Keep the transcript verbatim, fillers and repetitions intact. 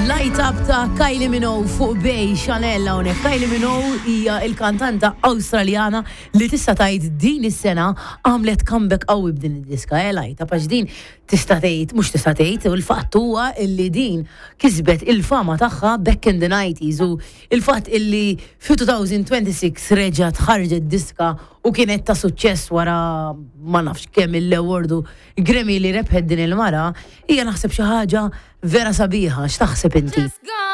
Light Up ta' Kylie Minogue fuq bej Chanel hawnhekk. Kylie Minogue hija l-kantanta Awstraljana li tista' tgħid din is-sena għamlet comeback qawwi b'din id-diska. Eh Light Up għax din tista' tgħid mhux tista' tgħid u l-fatt huwa illi din kisbet il-fama tagħha back in the nineties u il-fatt illi fi twenty twenty-six reġgħet ħarġet diska u kienet ta' suċċess wara ma nafx kemm il-award Grammy li rebħet din il-mara hija naħseb xi ħaġa vera sabiħa. X'taħseb inti?